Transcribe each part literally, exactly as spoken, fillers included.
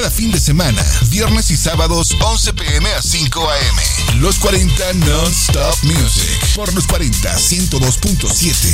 cada fin de semana, viernes y sábados once pm a cinco am. Los cuarenta Non-Stop Music por Los cuarenta ciento dos punto siete.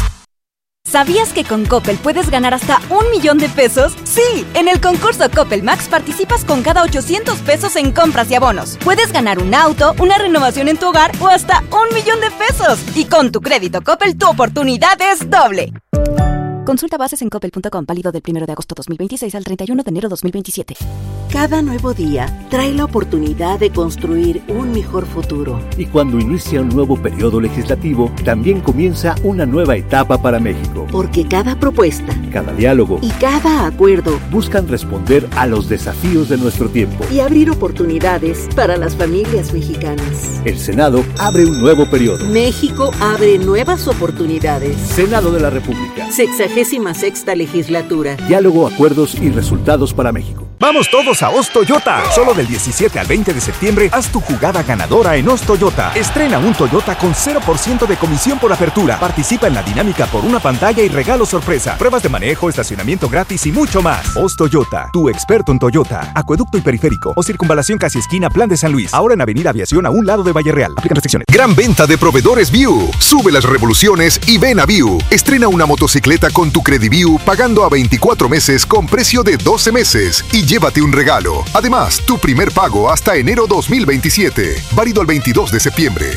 ¿Sabías que con Coppel puedes ganar hasta un millón de pesos? ¡Sí! En el concurso Coppel Max participas con cada ochocientos pesos en compras y abonos. Puedes ganar un auto, una renovación en tu hogar o hasta un millón de pesos. Y con tu crédito Coppel, tu oportunidad es doble. Consulta bases en coppel punto com, válido del primero de agosto dos mil veintiséis al treinta y uno de enero dos mil veintisiete. Cada nuevo día trae la oportunidad de construir un mejor futuro. Y cuando inicia un nuevo periodo legislativo, también comienza una nueva etapa para México. Porque cada propuesta, cada diálogo y cada acuerdo buscan responder a los desafíos de nuestro tiempo y abrir oportunidades para las familias mexicanas. El Senado abre un nuevo periodo. México abre nuevas oportunidades. Senado de la República. Sexagésima sexta legislatura. Diálogo, acuerdos y resultados para México. ¡Vamos todos a Oz Toyota! Solo del diecisiete al veinte de septiembre, haz tu jugada ganadora en Oz Toyota. Estrena un Toyota con cero por ciento de comisión por apertura. Participa en la dinámica por una pantalla y regalo sorpresa. Pruebas de manejo, estacionamiento gratis y mucho más. Oz Toyota, tu experto en Toyota. Acueducto y periférico o circunvalación casi esquina Plan de San Luis. Ahora en Avenida Aviación a un lado de Valle Real. Aplican restricciones. Gran venta de proveedores View. Sube las revoluciones y ven a View. Estrena una motocicleta con tu Crediview pagando a veinticuatro meses con precio de doce meses y llévate un regalo. Además, tu primer pago hasta enero dos mil veintisiete. Válido el veintidós de septiembre.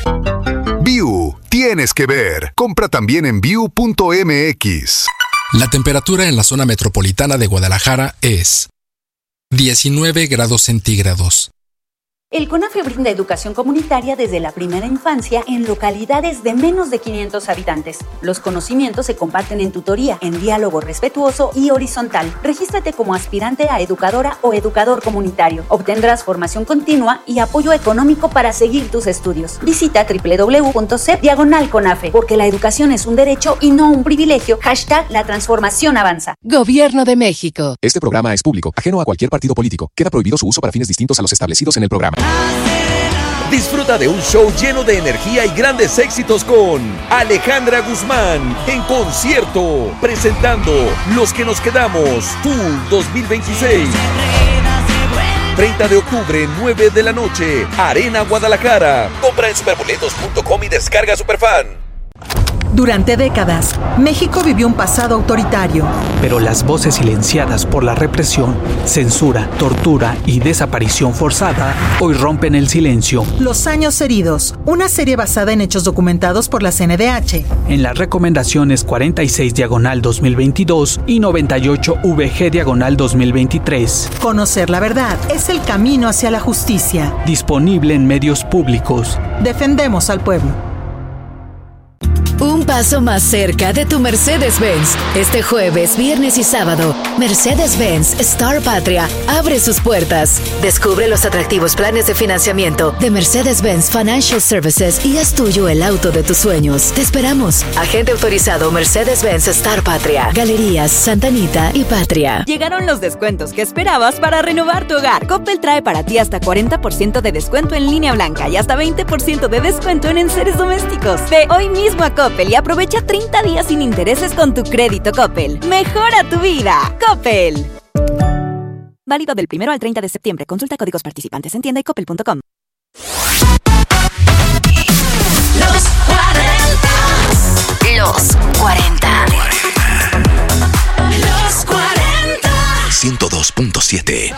View. Tienes que ver. Compra también en view punto m x. La temperatura en la zona metropolitana de Guadalajara es diecinueve grados centígrados. El CONAFE brinda educación comunitaria desde la primera infancia en localidades de menos de quinientos habitantes. Los conocimientos se comparten en tutoría, en diálogo respetuoso y horizontal. Regístrate como aspirante a educadora o educador comunitario. Obtendrás formación continua y apoyo económico para seguir tus estudios. Visita doble u doble u doble u punto c e p diagonal CONAFE, porque la educación es un derecho y no un privilegio. Hashtag la transformación avanza. Gobierno de México. Este programa es público, ajeno a cualquier partido político. Queda prohibido su uso para fines distintos a los establecidos en el programa. Disfruta de un show lleno de energía y grandes éxitos con Alejandra Guzmán en concierto, presentando Los que nos quedamos Tour dos mil veintiséis. treinta de octubre, nueve de la noche, Arena Guadalajara. Compra en superboletos punto com y descarga Superfan. Durante décadas, México vivió un pasado autoritario. Pero las voces silenciadas por la represión, censura, tortura y desaparición forzada hoy rompen el silencio. Los años heridos, una serie basada en hechos documentados por la C N D H. En las recomendaciones cuarenta y seis diagonal dos mil veintidós y noventa y ocho V G diagonal dos mil veintitrés. Conocer la verdad es el camino hacia la justicia. Disponible en medios públicos. Defendemos al pueblo. Un paso más cerca de tu Mercedes-Benz. Este jueves, viernes y sábado, Mercedes-Benz Star Patria abre sus puertas. Descubre los atractivos planes de financiamiento de Mercedes-Benz Financial Services y haz tuyo el auto de tus sueños. Te esperamos. Agente autorizado Mercedes-Benz Star Patria, Galerías Santa Anita y Patria. Llegaron los descuentos que esperabas para renovar tu hogar. Coppel trae para ti hasta cuarenta por ciento de descuento en línea blanca y hasta veinte por ciento de descuento en enseres domésticos. Ve hoy mismo a Coppel y aprovecha treinta días sin intereses con tu crédito Coppel. ¡Mejora tu vida! ¡Coppel! Válido del primero al treinta de septiembre. Consulta códigos participantes en tienda y coppel punto com. Los cuarenta. Los cuarenta. Los cuarenta. ciento dos punto siete.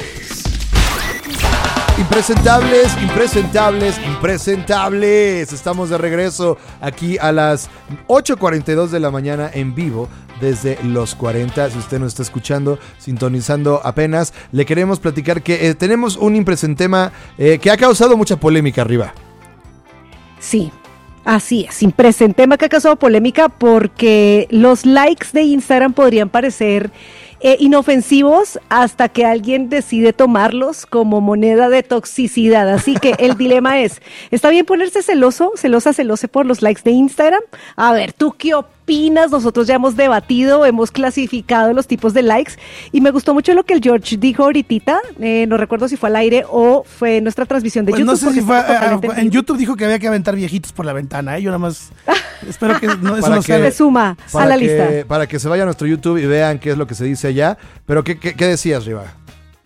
Impresentables, impresentables, impresentables. Estamos de regreso aquí a las ocho cuarenta y dos de la mañana en vivo desde Los cuarenta. Si usted nos está escuchando, sintonizando apenas, le queremos platicar que eh, tenemos un impresentema eh, que ha causado mucha polémica arriba. Sí, así es, impresentema que ha causado polémica porque los likes de Instagram podrían parecer Eh, inofensivos hasta que alguien decide tomarlos como moneda de toxicidad. Así que el dilema es, ¿está bien ponerse celoso, celosa, celosa por los likes de Instagram? A ver, ¿tú qué opinas? Nosotros ya hemos debatido, hemos clasificado los tipos de likes y me gustó mucho lo que el George dijo ahorita, eh, no recuerdo si fue al aire o fue en nuestra transmisión de pues YouTube. No sé si fue, eh, en YouTube dijo que había que aventar viejitos por la ventana, ¿eh? Yo nada más espero que no, eso para no que, se suma a la que, lista. Para que se vaya a nuestro YouTube y vean qué es lo que se dice allá. Pero ¿qué, qué, qué decías, Riva?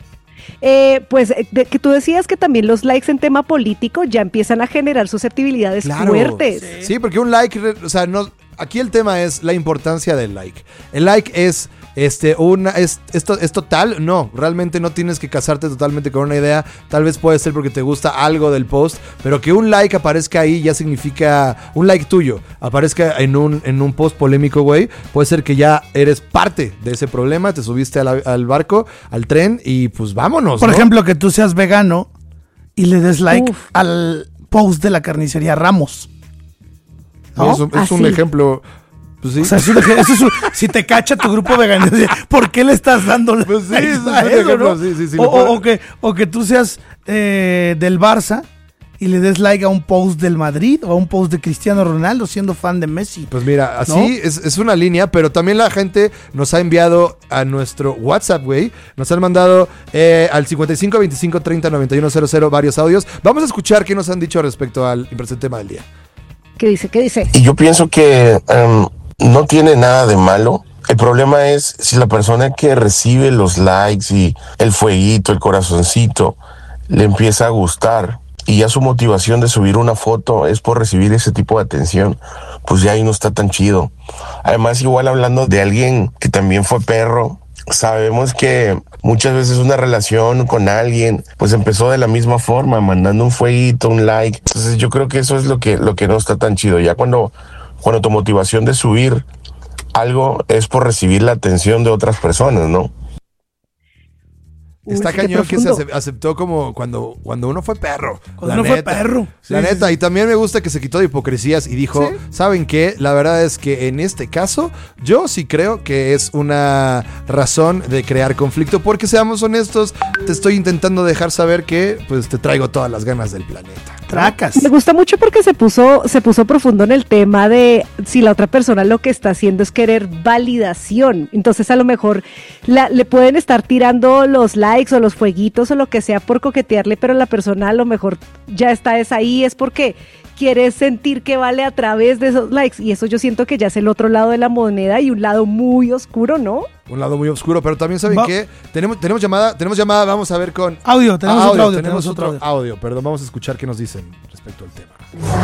eh, pues de, que tú decías que también los likes en tema político ya empiezan a generar susceptibilidades Claro. fuertes. Sí. sí, porque un like, o sea, no, aquí el tema es la importancia del like. El like es este una es esto es total, no, realmente no tienes que casarte totalmente con una idea, tal vez puede ser porque te gusta algo del post, pero que un like aparezca ahí ya significa un like tuyo, aparezca en un en un post polémico, güey, puede ser que ya eres parte de ese problema, te subiste al, al barco, al tren y pues vámonos. Por ¿no? ejemplo, que tú seas vegano y le des like Uf. al post de la carnicería Ramos. ¿No? Es, un, es un ejemplo. Pues sí. O sea, es un, eso es un, si te cacha tu grupo vegano, ¿por qué le estás dando pues sí, like es a un eso, ejemplo, ¿no? sí, sí, sí, o, o, o, que, o que tú seas eh, del Barça y le des like a un post del Madrid o a un post de Cristiano Ronaldo siendo fan de Messi. Pues mira, así ¿no? es, es una línea, pero también la gente nos ha enviado a nuestro WhatsApp, güey. Nos han mandado eh, al cincuenta y cinco veinticinco treinta noventa y uno cero cero varios audios. Vamos a escuchar qué nos han dicho respecto al impresente tema del día. ¿Qué dice? ¿Qué dice? Y yo pienso que um, no tiene nada de malo. El problema es si la persona que recibe los likes y el fueguito, el corazoncito, le empieza a gustar y ya su motivación de subir una foto es por recibir ese tipo de atención, pues ya ahí no está tan chido. Además, igual hablando de alguien que también fue perro, sabemos que muchas veces una relación con alguien pues empezó de la misma forma, mandando un fueguito, un like. Entonces yo creo que eso es lo que, lo que no está tan chido. Ya cuando, cuando tu motivación de subir algo es por recibir la atención de otras personas, ¿no? Está Uy, cañón que se aceptó como cuando, cuando uno fue perro. Cuando uno fue perro. La sí, neta, sí. Y también me gusta que se quitó de hipocresías y dijo, ¿sí? ¿Saben qué? La verdad es que en este caso, yo sí creo que es una razón de crear conflicto, porque seamos honestos, te estoy intentando dejar saber que pues te traigo todas las ganas del planeta. Tracas. Me gusta mucho porque se puso, se puso profundo en el tema de si la otra persona lo que está haciendo es querer validación. Entonces a lo mejor la, le pueden estar tirando los likes o los fueguitos o lo que sea por coquetearle, pero la persona a lo mejor ya está es ahí, es porque quiere sentir que vale a través de esos likes. Y eso yo siento que ya es el otro lado de la moneda y un lado muy oscuro, ¿no? Un lado muy oscuro, pero también saben Va- que tenemos, tenemos llamada, tenemos llamada, vamos a ver con Audio, tenemos Ah, otro audio, tenemos, tenemos otro otro audio, perdón, vamos a escuchar qué nos dicen respecto al tema.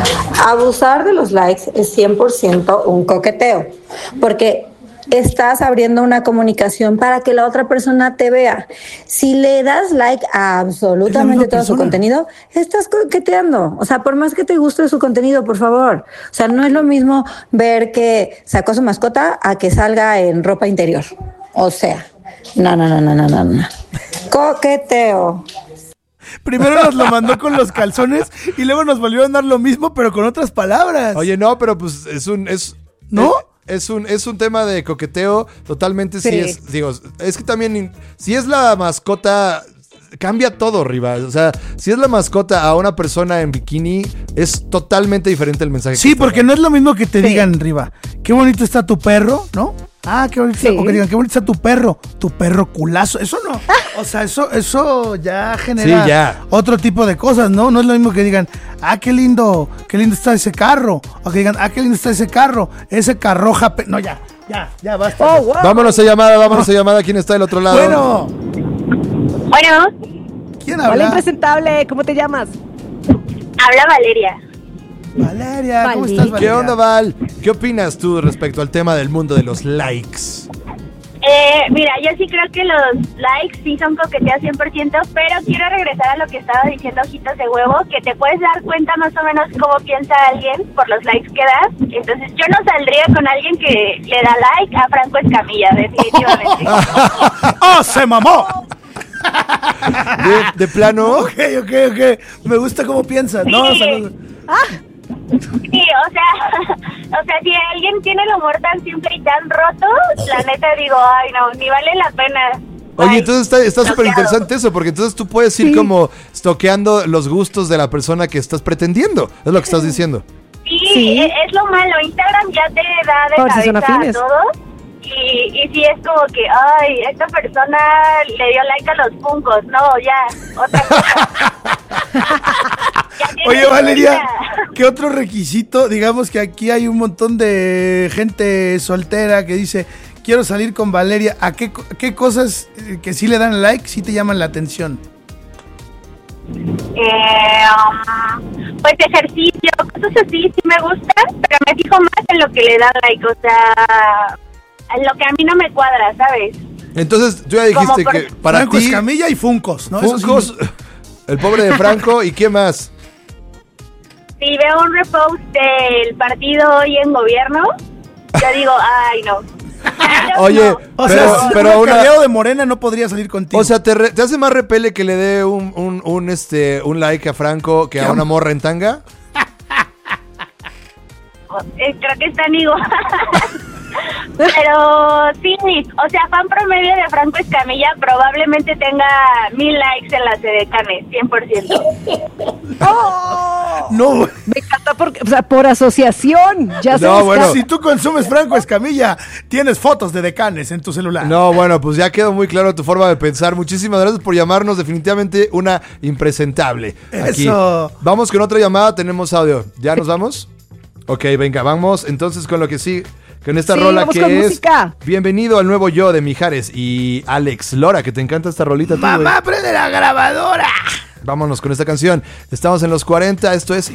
Abusar de los likes es cien por ciento un coqueteo, porque estás abriendo una comunicación para que la otra persona te vea. Si le das like a absolutamente todo su contenido, estás coqueteando. O sea, por más que te guste su contenido, por favor. O sea, no es lo mismo ver que sacó su mascota a que salga en ropa interior. O sea, no, no, no, no, no, no, no. Coqueteo. Primero nos lo mandó con los calzones y luego nos volvió a dar lo mismo, pero con otras palabras. Oye, no, pero pues es un... Es, ¿No? Es, es un, es un tema de coqueteo totalmente, sí. Sí. es, digo, es que también, si es la mascota, cambia todo, Riva. O sea, si es la mascota a una persona en bikini, es totalmente diferente el mensaje. Sí, que porque está no es lo mismo que te Sí. digan, Riva, qué bonito está tu perro, ¿no? Ah, qué bonito Sí. está, o que digan, qué bonito está tu perro, tu perro culazo. Eso no, o sea, eso, eso ya genera Sí, ya. otro tipo de cosas, ¿no? No es lo mismo que digan, ah, qué lindo, qué lindo está ese carro, o que digan, ah, qué lindo está ese carro, ese carroja, pe-". No, ya, ya, ya, basta. Oh, wow. Vámonos a llamada, vámonos a llamada. ¿Quién está del otro lado? Bueno, Bueno, ¿quién Hola, habla? impresentable, ¿cómo te llamas? habla Valeria. Valeria, ¿cómo Vale. estás, ¿Qué Valeria? onda, Val? ¿Qué opinas tú respecto al tema del mundo de los likes? Eh, mira, yo sí creo que los likes sí son coqueteos cien por ciento, pero quiero regresar a lo que estaba diciendo Ojitos de Huevo, que te puedes dar cuenta más o menos cómo piensa alguien por los likes que das. Entonces yo no saldría con alguien que le da like a Franco Escamilla, definitivamente. ¡Oh, se mamó! ¿De, de plano? Ok, ok, ok. Me gusta cómo piensas. No, Sí. saludos. Sí, o sea, o sea, si alguien tiene el humor tan simple y tan roto, la neta digo, ay no, ni vale la pena. Oye, Ay, entonces está está súper bloqueado. interesante eso, porque entonces tú puedes ir Sí. como estoqueando los gustos de la persona que estás pretendiendo. Es lo que estás diciendo. Sí, Sí. Es, es lo malo, Instagram ya te da de A ver si son cabeza a afines. todo. Y, y sí es como que, ay, esta persona le dio like a los Funkos. No, ya, otra cosa. Ya tiene Oye, Valeria, cuenta. ¿qué otro requisito? Digamos que aquí hay un montón de gente soltera que dice, quiero salir con Valeria. ¿A qué, qué cosas que sí le dan like sí te llaman la atención? Eh, um, pues ejercicio, cosas así sí me gustan, pero me fijo más en lo que le dan like, o sea, en lo que a mí no me cuadra, ¿sabes? Entonces, tú ya dijiste por- que para Franco ti... Escamilla y Funcos, ¿no? Eso sí. Funcos, el pobre de Franco, ¿y qué más? Si veo un repost del partido hoy en gobierno, yo digo, ay no. Oye, O pero, sea, si pero un una... careo de Morena no podría salir contigo. O sea, ¿te, re- te hace más repele que le dé un, un, un, este, un like a Franco que a una morra en tanga? Eh, creo que están igual. Pero sí, o sea, fan promedio de Franco Escamilla probablemente tenga mil likes en las edecanes, cien por ciento. No, Me encanta porque, o sea, por asociación. Ya se No, busca- bueno. si tú consumes Franco Escamilla, tienes fotos de decanes en tu celular. No, bueno, pues ya quedó muy claro tu forma de pensar. Muchísimas gracias por llamarnos. Definitivamente una impresentable. Aquí. Eso. Vamos con otra llamada. Tenemos audio. ¿Ya nos vamos? Ok, venga, vamos entonces con lo que sí. Con esta Sí, rola vamos que con es música. Bienvenido al nuevo yo de Mijares y Alex Lora, que te encanta esta rolita. tú, güey. Mamá, prende la grabadora. Vámonos con esta canción. Estamos en los cuarenta. Esto es